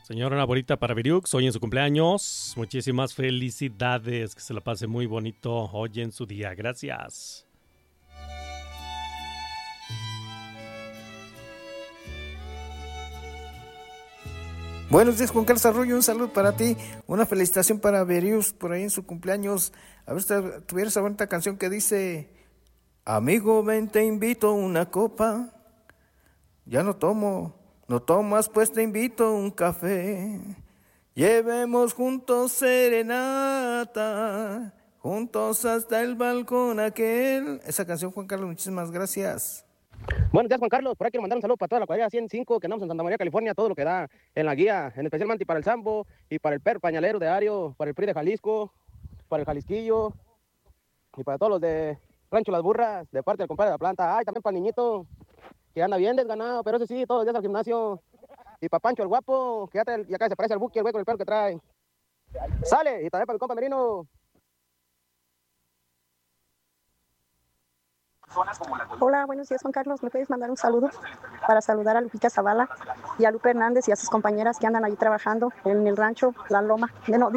Señora, una bonita para Viriux, hoy en su cumpleaños. Muchísimas felicidades, que se la pase muy bonito hoy en su día. Gracias. Buenos días, Juan Carlos Arroyo, un saludo para ti, una felicitación para Viriux por ahí en su cumpleaños. A ver si tuviera esa bonita canción que dice: amigo, ven, te invito a una copa. Ya no tomas, pues te invito a un café. Llevemos juntos serenata, juntos hasta el balcón aquel. Esa canción, Juan Carlos, muchísimas gracias. Buenos días, Juan Carlos. Por aquí quiero mandar un saludo para toda la cuadrilla 105 que andamos en Santa María, California, todo lo que da en la guía, en especialmente para el Sambo y para el Per Pañalero de Ario, para el PRI de Jalisco, para el Jalisquillo y para todos los de Rancho Las Burras, de parte del compadre de la planta. Ay, también para el niñito, que anda bien desganado, pero eso sí, todos los días al gimnasio. Y para Pancho el guapo, que ya acá se parece al Buki, el güey con el pelo que trae. Sale, y también para el compa Merino. Hola, buenos días, Juan Carlos. ¿Me puedes mandar un saludo para saludar a Lupita Zavala y a Lupe Hernández y a sus compañeras que andan ahí trabajando en el rancho La Loma?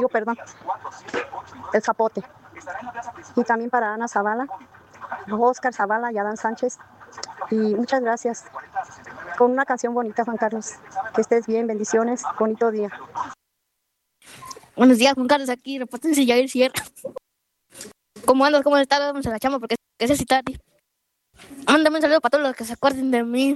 El Zapote. Y también para Ana Zavala, Oscar Zavala y Adán Sánchez. Y muchas gracias. Con una canción bonita, Juan Carlos. Que estés bien, bendiciones, bonito día. Buenos días, Juan Carlos, aquí, repórtense Yair Sierra. ¿Cómo andas? ¿Cómo estás? Vamos a la chamba porque es así tarde. Mándame un saludo para todos los que se acuerden de mí.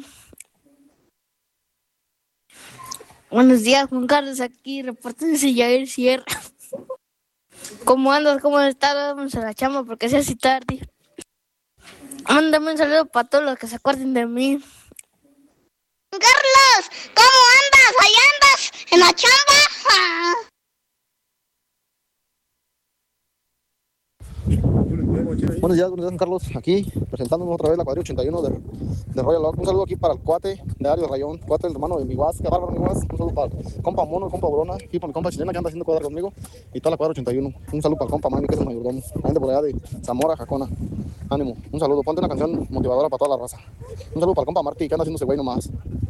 Buenos días, Juan Carlos, aquí, repórtense Yair Sierra. ¿Cómo andas? ¿Cómo estás? Vamos a la chamba porque es así tarde. Mándame un saludo para todos los que se acuerden de mí. Carlos, ¿cómo andas? ¿Ahí andas? ¿En la chamba? Buenos días, Carlos, aquí presentándonos otra vez la cuadrilla 81 de Royal Oak. Un saludo aquí para el cuate de Ario Rayón, cuate del hermano de mi Guas, que bárbaro mi Guas. Un saludo para el compa Mono, el compa Brona, y para el compa Chilena que anda haciendo cuadra conmigo, y toda la cuadra 81. Un saludo para el compa Manny, que es el mayordomo, la gente por allá de Zamora, Jacona. Ánimo, un saludo, ponte una canción motivadora para toda la raza. Un saludo para el compa Martí, que anda haciendo ese güey nomás.